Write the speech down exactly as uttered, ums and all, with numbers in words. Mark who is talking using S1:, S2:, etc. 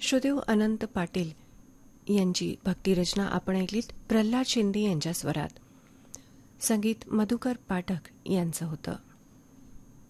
S1: श्रोदेव अनंत पाटील यांची भक्तिरचना आपण ऐकलीत प्रल्हाद शिंदे यांच्या स्वरात. संगीत मधुकर पाठक यांचं होतं.